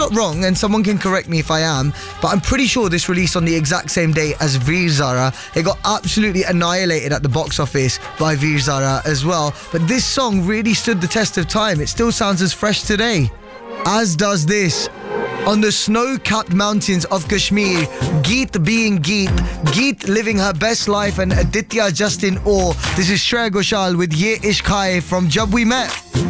not wrong, and someone can correct me if I am, but I'm pretty sure this released on the exact same day as Veer Zara. It got absolutely annihilated at the box office by Veer Zara as well. But this song really stood the test of time. It still sounds as fresh today. As does this. On the snow-capped mountains of Kashmir, Geet being Geet, Geet living her best life, and Aditya just in awe. This is Shreya Ghoshal with Ye Ishq Hai from Jab We Met.